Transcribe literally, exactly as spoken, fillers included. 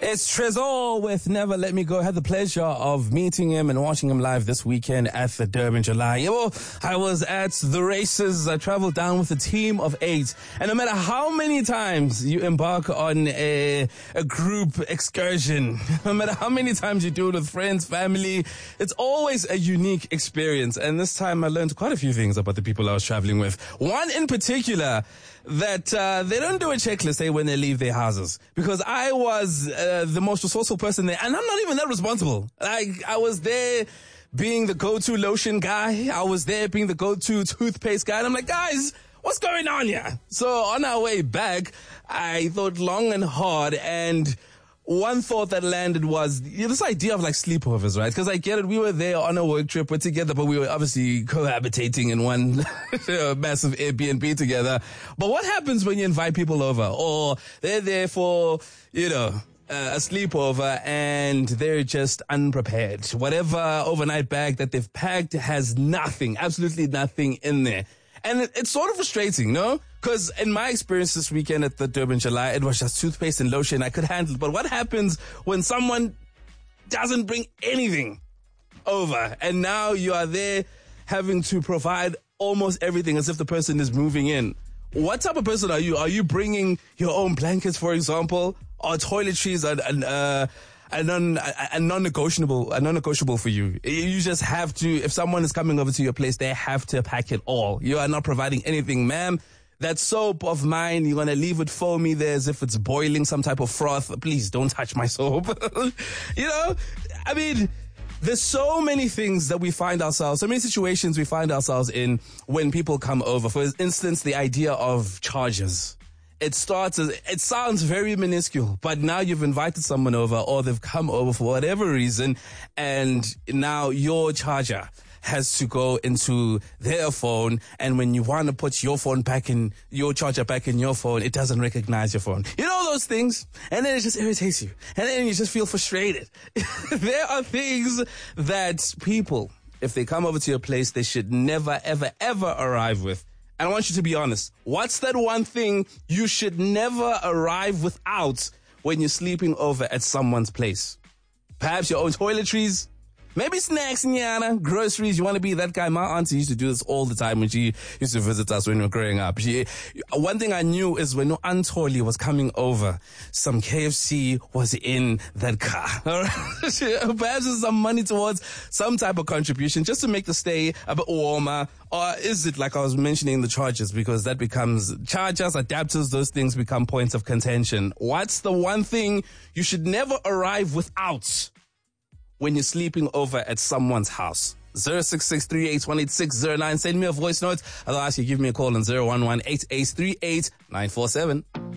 It's Trezor with Never Let Me Go. I had the pleasure of meeting him and watching him live this weekend at the Durban July. Well, I was at the races. I traveled down with a team of eight. And no matter how many times you embark on a, a group excursion, no matter how many times you do it with friends, family, it's always a unique experience. And this time I learned quite a few things about the people I was traveling with. One in particular, that uh, they don't do a checklist hey, when they leave their houses. Because I was uh, the most resourceful person there, and I'm not even that responsible. Like, I was there being the go-to lotion guy. I was there being the go-to toothpaste guy. And I'm like, guys, what's going on here? So on our way back, I thought long and hard, and one thought that landed was you know, this idea of like sleepovers, right? Because I get it. We were there on a work trip. We're together, but we were obviously cohabitating in one massive Airbnb together. But what happens when you invite people over or they're there for, you know, Uh, a sleepover and they're just unprepared? Whatever overnight bag that they've packed has nothing, absolutely nothing in there. And it, it's sort of frustrating, no? Because in my experience this weekend at the Durban July, it was just toothpaste and lotion. I could handle it. But what happens when someone doesn't bring anything over and now you are there having to provide almost everything as if the person is moving in? What type of person are you? Are you bringing your own blankets, for example? Or toiletries are, uh, are, non, are non-negotiable, are non-negotiable for you. You just have to, if someone is coming over to your place, they have to pack it all. You are not providing anything, ma'am. That soap of mine, you're going to leave it foamy there as if it's boiling some type of froth. Please don't touch my soap. You know, I mean, there's so many things that we find ourselves, so many situations we find ourselves in when people come over. For instance, the idea of charges. It starts as, it sounds very minuscule, but now you've invited someone over or they've come over for whatever reason, and now your charger has to go into their phone, and when you want to put your phone back in, your charger back in your phone, it doesn't recognize your phone. You know those things? And then it just irritates you. And then you just feel frustrated. There are things that people, if they come over to your place, they should never, ever, ever arrive with. And I want you to be honest. What's that one thing you should never arrive without when you're sleeping over at someone's place? Perhaps your own toiletries, maybe snacks, nyana, groceries. You want to be that guy. My auntie used to do this all the time when she used to visit us when we were growing up. She, one thing I knew is when Aunt Toli was coming over, some K F C was in that car. Perhaps there's some money towards some type of contribution just to make the stay a bit warmer. Or is it like I was mentioning the chargers, because that becomes chargers, adapters, those things become points of contention. What's the one thing you should never arrive without when you're sleeping over at someone's house? zero six six three eight one eight six zero nine. Send me a voice note. Otherwise, you give me a call on zero one one eight eight three eight nine four seven.